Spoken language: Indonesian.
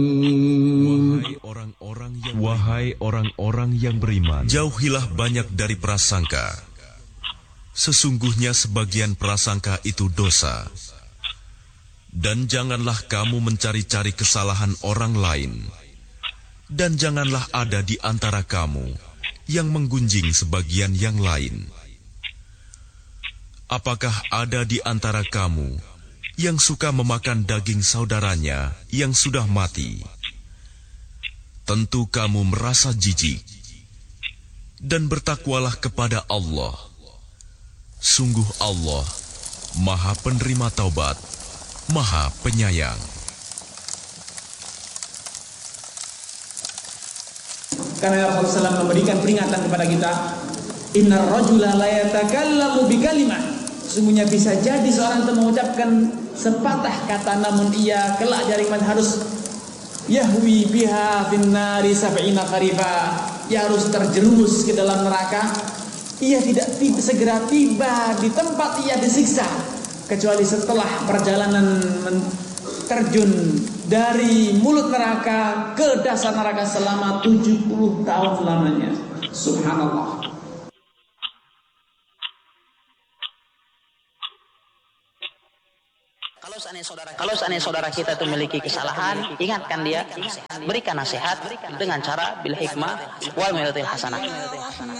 Wahai orang-orang yang beriman, jauhilah banyak dari prasangka. Sesungguhnya sebagian prasangka itu dosa. Dan janganlah kamu mencari-cari kesalahan orang lain. Dan janganlah ada di antara kamu yang menggunjing sebagian yang lain. Apakah ada di antara kamu yang suka memakan daging saudaranya yang sudah mati? Tentu kamu merasa jijik. Dan bertakwalah kepada Allah. Sungguh Allah Maha Penerima Taubat, Maha Penyayang. Karena Rasulullah SAW memberikan peringatan kepada kita, innar rajula la yatakallamu bi kalimah. Sesungguhnya bisa jadi seorang itu mengucapkan sepatah kata, namun ia kelak dari mana harus yahwi biha finnari sab'ina kharifa. Ia harus terjerumus ke dalam neraka. Ia tidak segera tiba di tempat ia disiksa, kecuali setelah perjalanan terjun dari mulut neraka ke dasar neraka selama 70 tahun lamanya. Subhanallah. Kalau seandainya saudara kita itu memiliki kesalahan, ingatkan dia, berikan nasihat dengan cara bil hikmah wal mau'izatil hasanah.